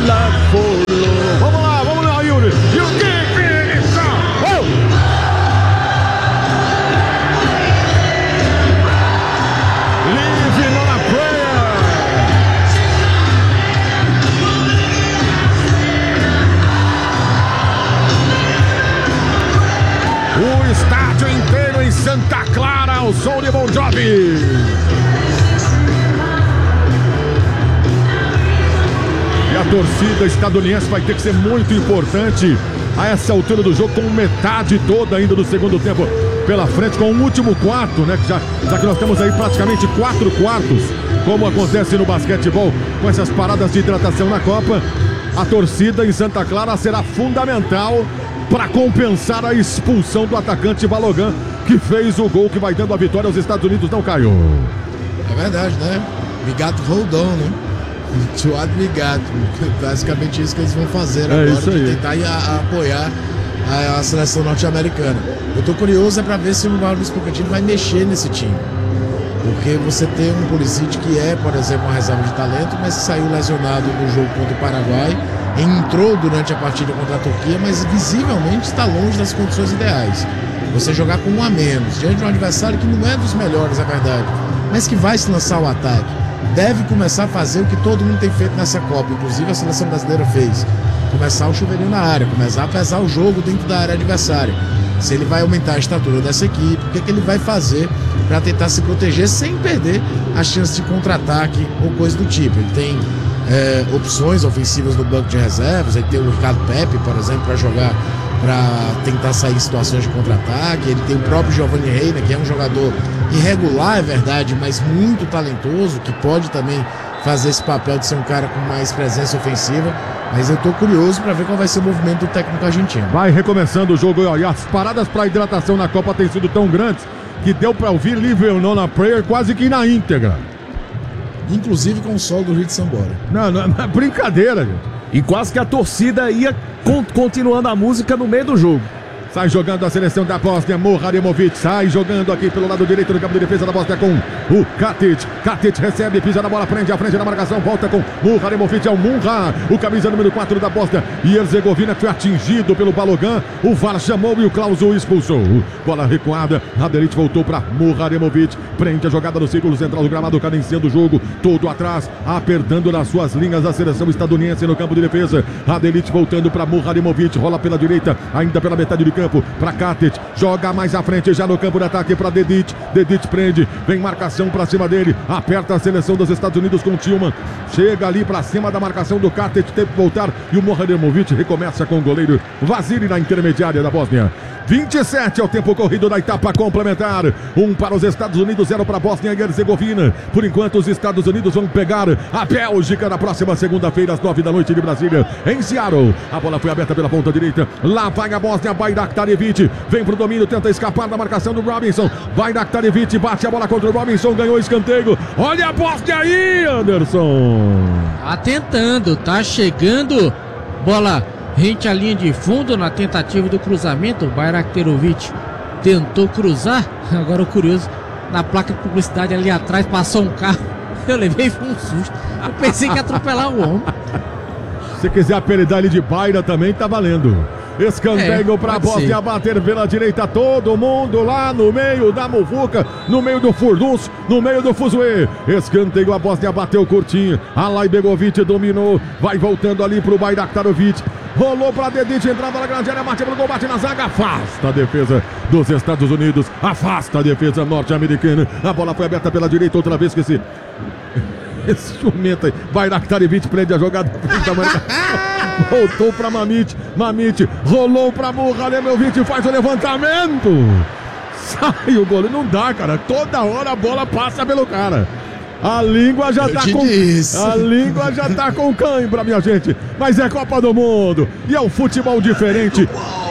love for love. Vamos lá, Yuri. You give me some. Living on a prayer. O estádio inteiro em Santa Clara ao som de Bon Jovi. E a torcida estadunidense vai ter que ser muito importante a essa altura do jogo, com metade toda ainda do segundo tempo pela frente, com o último quarto, né? Já que nós temos aí praticamente 4 quartos, como acontece no basquetebol, com essas paradas de hidratação na Copa. A torcida em Santa Clara será fundamental para compensar a expulsão do atacante Balogun, que fez o gol que vai dando a vitória aos Estados Unidos, não, Caio? É verdade, né? We got to hold on, né? To what we got. Basicamente isso que eles vão fazer agora, de tentar apoiar a seleção norte-americana. Eu tô curioso para ver se o Mauricio Pochettino vai mexer nesse time. Porque você tem um Pulisic que é, por exemplo, uma reserva de talento, mas saiu lesionado no jogo contra o Paraguai, entrou durante a partida contra a Turquia, mas visivelmente está longe das condições ideais. Você jogar com um a menos, diante de um adversário que não é dos melhores, é verdade, mas que vai se lançar ao ataque, deve começar a fazer o que todo mundo tem feito nessa Copa, inclusive a seleção brasileira fez: começar o chuveirinho na área, começar a pesar o jogo dentro da área adversária. Se ele vai aumentar a estatura dessa equipe, o que ele vai fazer para tentar se proteger sem perder a chance de contra-ataque ou coisa do tipo. Ele tem opções ofensivas no banco de reservas, ele tem o Ricardo Pepe, por exemplo, para jogar, para tentar sair em situações de contra-ataque. Ele tem o próprio Giovanni Reina, que é um jogador irregular, é verdade, mas muito talentoso, que pode também fazer esse papel de ser um cara com mais presença ofensiva. Mas eu tô curioso para ver qual vai ser o movimento do técnico argentino. Vai recomeçando o jogo, e as paradas para hidratação na Copa têm sido tão grandes que deu para ouvir Living on a Prayer quase que na íntegra. Inclusive com o solo do Rio de Sambora. Não é brincadeira, gente. E quase que a torcida ia continuando a música no meio do jogo. Sai jogando a seleção da Bósnia, Muharremovic. Sai jogando aqui pelo lado direito do campo de defesa da Bósnia com o Katic. Katic recebe, pisa na bola, prende a frente da marcação, volta com Muharremovic. É o Munha, o camisa número 4 da Bósnia e Herzegovina, foi atingido pelo Balogun. O VAR chamou e o Klauso expulsou. Bola recuada, Radelic voltou para Muharremovic. Prende a jogada no círculo central do gramado, cadenciando o jogo. Todo atrás, apertando nas suas linhas a seleção estadunidense no campo de defesa. Radelic voltando para Muharremovic, rola pela direita, ainda pela metade de campo. Para Katic, joga mais à frente já no campo de ataque para Dedic. Dedic prende, vem marcação para cima dele, aperta a seleção dos Estados Unidos com o Tillman, chega ali para cima da marcação do Katic, tem que voltar e o Muharremovic recomeça com o goleiro Vasily na intermediária da Bósnia. 27 é o tempo corrido da etapa complementar. 1 para os Estados Unidos, 0 para a Bósnia e Herzegovina. Por enquanto, os Estados Unidos vão pegar a Bélgica na próxima segunda-feira, às 9 da noite de Brasília, em Seattle. A bola foi aberta pela ponta direita. Lá vai a Bósnia, Bayraktarevic. Vem pro domínio, tenta escapar da marcação do Robinson. Bayraktarevic bate a bola contra o Robinson, ganhou escanteio. Olha a Bósnia aí, Anderson. Tá tentando, tá chegando. Bola rente à linha de fundo na tentativa do cruzamento. O Bayraktarevic tentou cruzar. Agora o curioso, na placa de publicidade ali atrás passou um carro. Eu levei um susto. Eu pensei que ia atropelar o homem. Se quiser apelidar ele de Baira também, tá valendo. Escanteio para a Bósnia bater pela direita, todo mundo lá no meio da muvuca, no meio do furdunço, no meio do fuzuê. Escanteio, a Bósnia bateu curtinho. Alay Begovic dominou, vai voltando ali pro Bayraktarevic. Rolou para Dedic, entrada na grande área, bate pro gol, bate na zaga, afasta a defesa dos Estados Unidos, afasta a defesa norte-americana. A bola foi aberta pela direita, outra vez que esse jumento aí, Bayraktarevic prende a jogada. Voltou para Mamit, rolou para Muharremovic, faz o levantamento. Sai o goleiro, não dá, cara, toda hora a bola passa pelo cara. A língua já tá com cãibra, minha gente. Mas é Copa do Mundo e é um futebol diferente.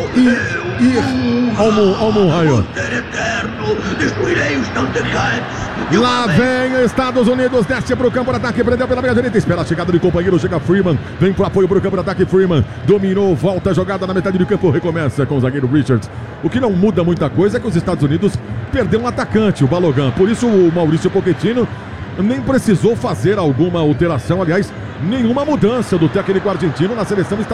Lá vem Estados Unidos, desce pro campo de ataque, prendeu pela meia direita, espera a chegada de companheiro, chega Freeman, vem pro apoio pro campo de ataque, Freeman dominou, volta a jogada na metade do campo, recomeça com o zagueiro Richards. O que não muda muita coisa é que os Estados Unidos perdeu um atacante, o Balogun, por isso o Mauricio Pochettino nem precisou fazer alguma alteração, aliás, nenhuma mudança do técnico argentino na seleção estadual.